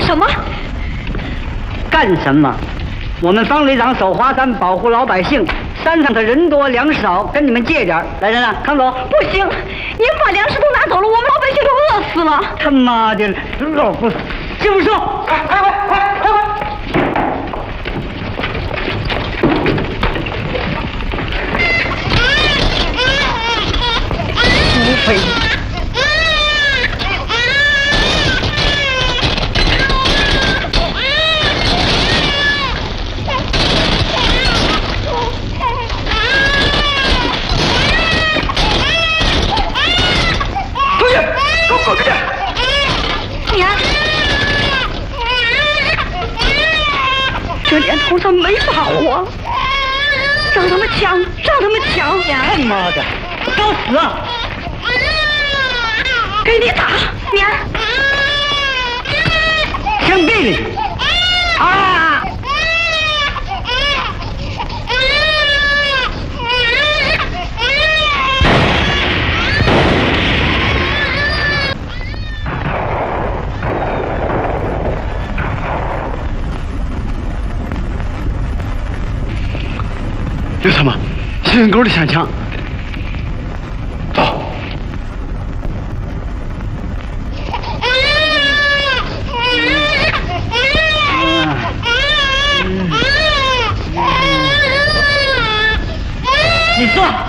什么？ 干什么？我们方队长守华山，保护老百姓。山上的人多粮少，跟你们借点。来人啊，康总！ 不行，您把粮食都拿走了，我们老百姓都饿死了。 他妈的，老不死！师傅说，快！土匪！ 走出去！ 娘，这年头他没法活，让他们抢！娘， 他妈的，找死啊！ 给你打，娘！ 枪毙你！啊！ 刘参谋，西人沟里响枪，走。 你说。